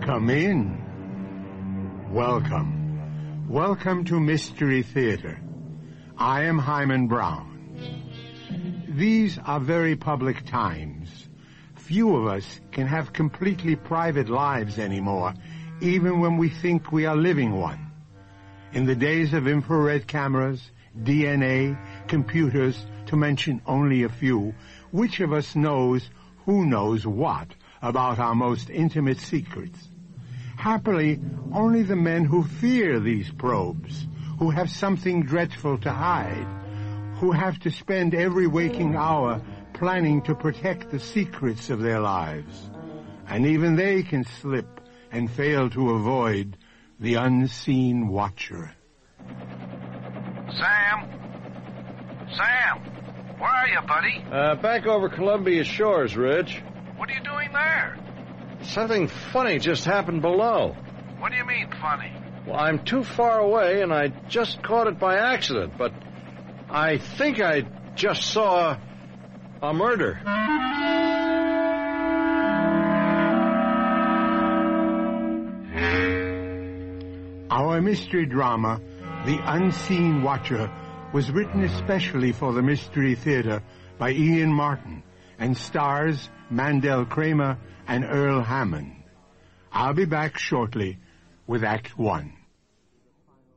Come in. Welcome. Welcome to Mystery Theater. I am Hyman Brown. These are very public times. Few of us can have completely private lives anymore, even when we think we are living one. In the days of infrared cameras, DNA, computers, to mention only a few, which of us knows who knows what about our most intimate secrets? Happily, only the men who fear these probes, who have something dreadful to hide, who have to spend every waking hour planning to protect the secrets of their lives. And even they can slip and fail to avoid the unseen watcher. Sam? Sam? Where are you, buddy? Back over Columbia Shores, Rich. What are you doing there? Something funny just happened below. What do you mean, funny? Well, I'm too far away, and I just caught it by accident, but I think I just saw a murder. Our mystery drama, The Unseen Watcher, was written especially for the Mystery Theater by Ian Martin and stars Mandel Kramer and Earl Hammond. I'll be back shortly with Act 1.